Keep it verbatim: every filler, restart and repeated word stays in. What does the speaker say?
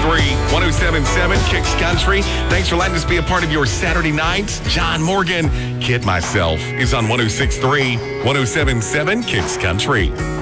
three, ten seventy-seven Kicks Country. Thanks for letting us be a part of your Saturday nights. John Morgan, Kid Myself, is on ten sixty-three, ten seventy-seven Kicks Country.